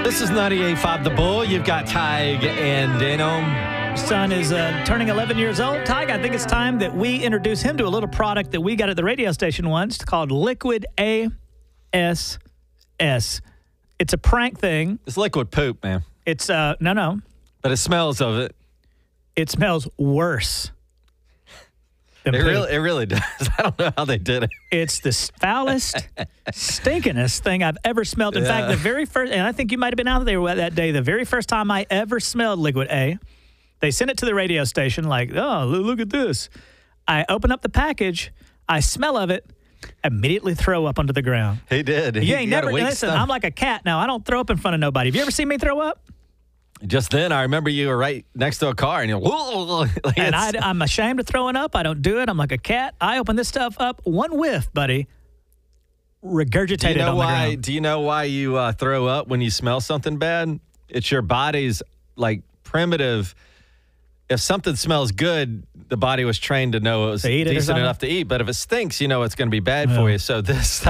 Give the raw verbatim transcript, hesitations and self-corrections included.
This is ninety-eight point five The Bull. You've got Tig and Dano. Son is uh, turning eleven years old. Tig, I think it's time that we introduce him to a little product that we got at the radio station once called Liquid A S S. It's a prank thing. It's liquid poop, man. It's, uh, no, no. But it smells of it. It smells worse. It really, it really does. I don't know how they did it. It's the foulest, stinkingest thing I've ever smelled. In Yeah. fact, the very first, and I think you might have been out there that day, the very first time I ever smelled Liquid A, they sent it to the radio station like, oh, look at this. I open up the package, I smell of it, immediately throw up onto the ground. He did. You He ain't got a never, weak listen, stomach. I'm like a cat now. I don't throw up in front of nobody. Have you ever seen me throw up? Just then, I remember you were right next to a car, and you're like, And I, it's- I'm ashamed of throwing up. I don't do it. I'm like a cat. I open this stuff up, one whiff, buddy, regurgitated do you know on the why? ground. Do you know why you uh, throw up when you smell something bad? It's your body's like primitive. If something smells good, the body was trained to know it was To eat it or decent something? enough to eat. But if it stinks, you know it's going to be bad Yeah. for you. So this